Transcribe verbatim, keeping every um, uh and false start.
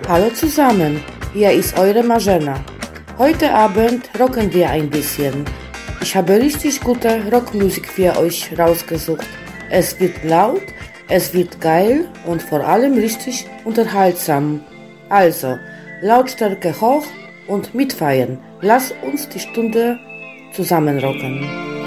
Hallo zusammen, hier ist eure Marzena. Heute Abend rocken wir ein bisschen. Ich habe richtig gute Rockmusik für euch rausgesucht. Es wird laut, es wird geil und vor allem richtig unterhaltsam. Also, Lautstärke hoch und mitfeiern. Lass uns die Stunde zusammen rocken.